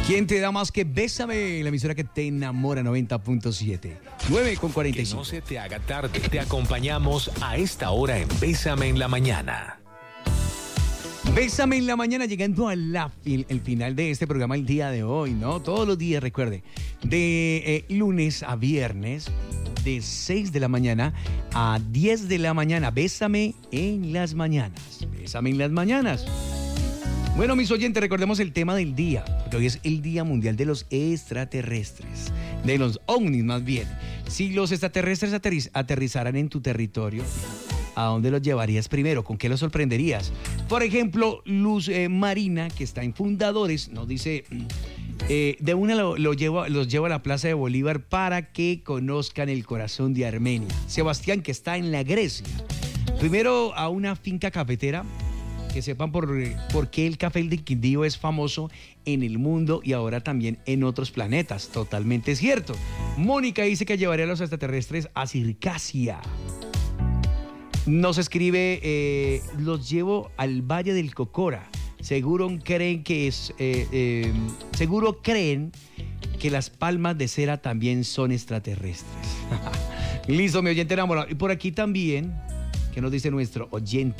¿Quién te da más que Bésame? La emisora que te enamora, 90.7. 9:45. Que no se te haga tarde. Te acompañamos a esta hora en Bésame en la Mañana. Bésame en la Mañana, llegando a el final de este programa el día de hoy, ¿no? Todos los días, recuerde, de lunes a viernes, de 6 de la mañana a 10 de la mañana. Bésame en las mañanas. Bésame en las mañanas. Bueno, mis oyentes, recordemos el tema del día, porque hoy es el Día Mundial de los Extraterrestres, de los ovnis más bien. Si los extraterrestres aterrizaran en tu territorio, ¿a dónde los llevarías primero? ¿Con qué los sorprenderías? Por ejemplo, Luz Marina, que está en Fundadores, nos dice, de una los llevo a la Plaza de Bolívar para que conozcan el corazón de Armenia. Sebastián, que está en la Grecia. Primero a una finca cafetera, que sepan por qué el café del Quindío es famoso en el mundo y ahora también en otros planetas. Totalmente cierto. Mónica dice que llevaría a los extraterrestres a Circasia. Nos escribe, los llevo al Valle del Cocora. Seguro creen que las palmas de cera también son extraterrestres. Listo, mi oyente enamorado. Y por aquí también, ¿qué nos dice nuestro oyente?